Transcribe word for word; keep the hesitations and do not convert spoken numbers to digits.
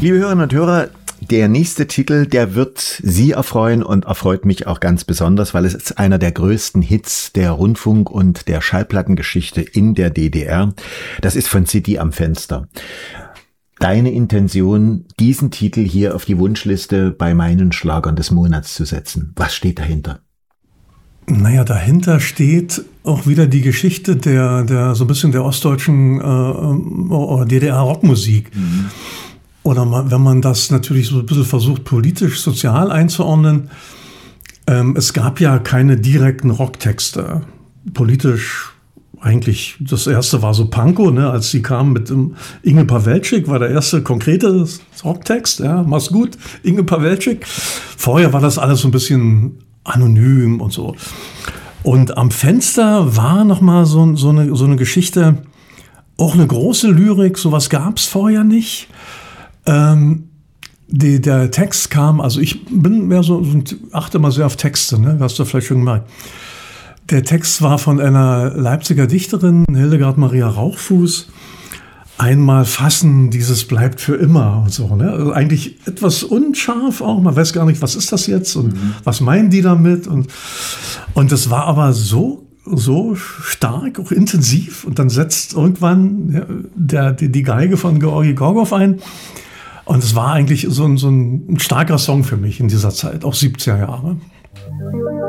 Liebe Hörerinnen und Hörer, der nächste Titel, der wird Sie erfreuen und erfreut mich auch ganz besonders, weil es ist einer der größten Hits der Rundfunk- und der Schallplattengeschichte in der D D R. Das ist von City am Fenster. Deine Intention, diesen Titel hier auf die Wunschliste bei meinen Schlagern des Monats zu setzen. Was steht dahinter? Naja, dahinter steht auch wieder die Geschichte der, der so ein bisschen der ostdeutschen äh, D D R-Rockmusik. Mhm. Oder man, wenn man das natürlich so ein bisschen versucht, politisch, sozial einzuordnen. Ähm, es gab ja keine direkten Rocktexte. Politisch eigentlich, das erste war so Pankow, ne, als sie kamen mit dem Inge Pawelczyk, war der erste konkrete Rocktext. Ja, mach's gut, Inge Pawelczyk. Vorher war das alles so ein bisschen anonym und so. Und am Fenster war nochmal so, so, eine, so eine Geschichte, auch eine große Lyrik, sowas gab's vorher nicht. Ähm, die, der Text kam, also ich bin mehr so, achte mal sehr auf Texte, ne? Hast du vielleicht schon gemerkt. Der Text war von einer Leipziger Dichterin, Hildegard Maria Rauchfuß. Einmal fassen, dieses bleibt für immer und so, ne? Also eigentlich etwas unscharf auch, man weiß gar nicht, was ist das jetzt und mhm. was meinen die damit und, und das war aber so, so stark, auch intensiv und dann setzt irgendwann ja, der, die, die Geige von Georgi Gorgow ein. Und es war eigentlich so ein, so ein starker Song für mich in dieser Zeit, auch siebziger Jahre.